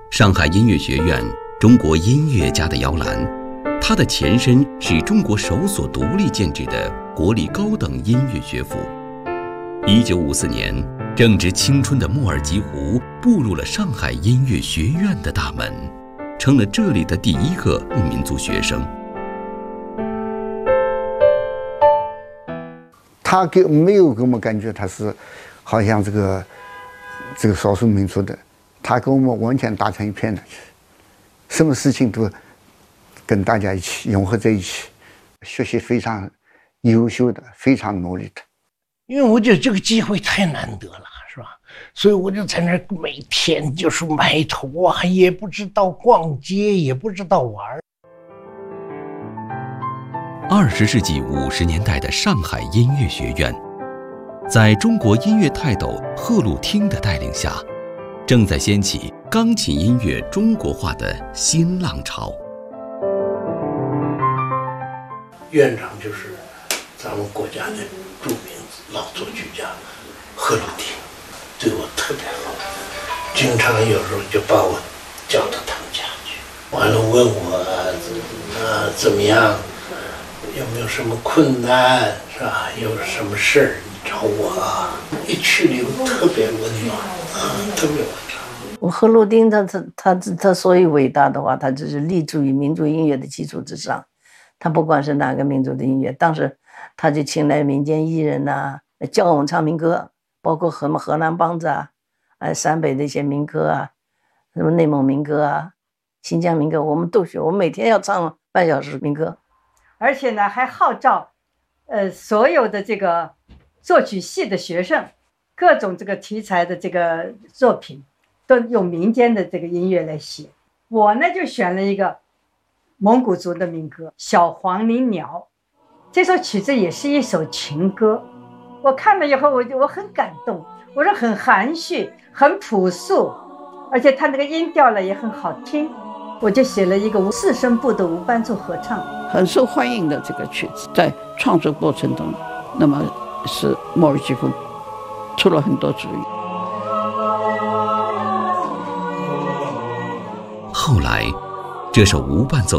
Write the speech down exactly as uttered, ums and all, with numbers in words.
上海音乐学院，中国音乐家的摇篮，它的前身是中国首所独立建制的国立高等音乐学府。一九五四年，正值青春的莫尔吉胡步入了上海音乐学院的大门，成了这里的第一个民族学生。 他给没有给我们感觉他是好像这个这个少数民族的，他跟我们完全打成一片的，什么事情都跟大家一起融合在一起，学习非常优秀的，非常努力的。 因为我觉得这个机会太难得了，是吧？所以我就在那儿每天就是埋头啊，也不知道逛街，也不知道玩。 二十世纪五十年代的上海音乐学院，在中国音乐泰斗贺鲁汀的带领下，正在掀起钢琴音乐中国化的新浪潮。 院长就是咱们国家的著名老作曲家贺鲁汀，对我特别好，经常有时候就把我叫到他们家去，完了问我啊怎么样，有没有什么困难，是吧？有什么事儿你找我啊。一去了以后特别温暖啊，特别温暖。 我贺鲁汀他他他他所以伟大的话，他只是立足于民族音乐的基础之上。他不管是哪个民族的音乐，当时他就请来民间艺人呐、啊，教我们唱民歌，包括什么河南梆子啊，呃，陕北的一些民歌啊，什么内蒙民歌啊，新疆民歌，我们都学。我们每天要唱半小时民歌， 而且呢，还号召，呃，所有的这个作曲系的学生，各种这个题材的这个作品，都用民间的这个音乐来写。我呢，就选了一个蒙古族的民歌《小黄鹂鸟》，这首曲子也是一首情歌。我看了以后，我就我很感动，我说很含蓄，很朴素，而且它那个音调呢也很好听，我就写了一个四声部的无伴奏合唱， 很受欢迎的这个曲子。在创作过程中，那么是莫尔吉夫出了很多主意。 后来，这首无伴奏